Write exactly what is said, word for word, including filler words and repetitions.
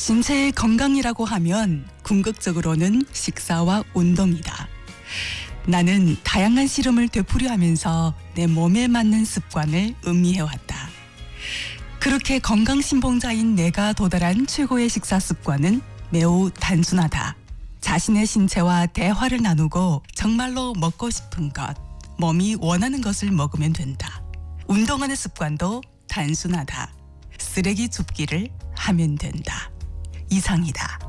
신체의 건강이라고 하면 궁극적으로는 식사와 운동이다. 나는 다양한 실험을 되풀이하면서 내 몸에 맞는 습관을 음미해왔다. 그렇게 건강신봉자인 내가 도달한 최고의 식사 습관은 매우 단순하다. 자신의 신체와 대화를 나누고 정말로 먹고 싶은 것, 몸이 원하는 것을 먹으면 된다. 운동하는 습관도 단순하다. 쓰레기 줍기를 하면 된다. 이상이다.